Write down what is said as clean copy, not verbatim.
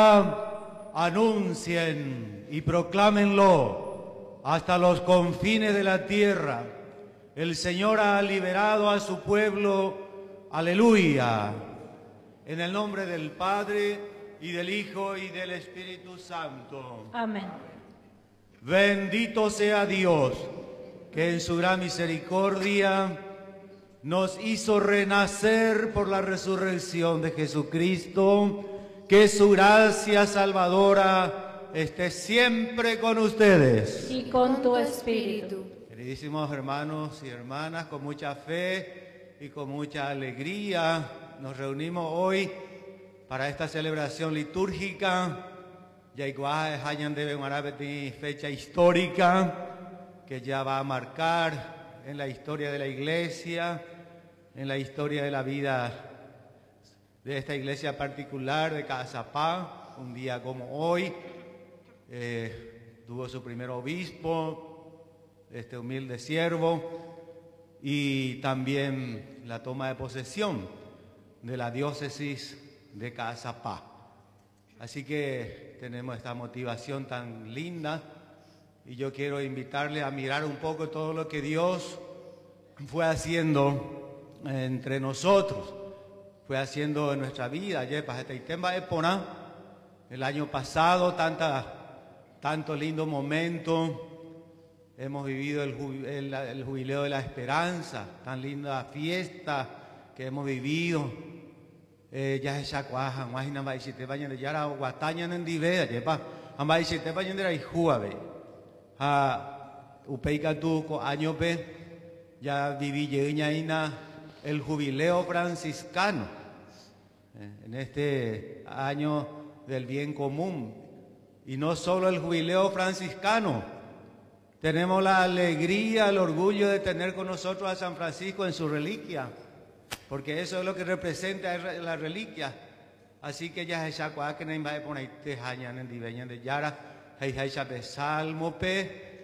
Anuncien y proclámenlo hasta los confines de la tierra. El Señor ha liberado a su pueblo. Aleluya. En el nombre del Padre, y del Hijo, y del Espíritu Santo. Amén. Bendito sea Dios, que en su gran misericordia nos hizo renacer por la resurrección de Jesucristo. Que su gracia salvadora esté siempre con ustedes. Y con tu espíritu. Queridísimos hermanos y hermanas, con mucha fe y con mucha alegría nos reunimos hoy para esta celebración litúrgica. Ya igual hayan de una fecha histórica que ya va a marcar en la historia de la Iglesia, en la historia de la vida de esta iglesia particular de Cazapá. Un día como hoy tuvo su primer obispo, este humilde siervo, y también la toma de posesión de la diócesis de Cazapá. Así que tenemos esta motivación tan linda y yo quiero invitarle a mirar un poco todo lo que Dios fue haciendo entre nosotros, fue haciendo en nuestra vida. El año pasado, tanto lindo momento, hemos vivido el jubileo de la esperanza, tan linda fiesta que hemos vivido. Ya es chacuaja, imagina, va y si te vayan de yara o guatañan en divea, yepa, amba y si te vayan de la hijuabe. Upeica tu co año pe, ya viví yeñaina el jubileo franciscano, en este año del bien común. Y no solo el jubileo franciscano, tenemos la alegría, el orgullo de tener con nosotros a San Francisco en su reliquia, porque eso es lo que representa la reliquia. Así que ya es que no hay por ahí te hañan en diveñan de yara, hay salmo pe,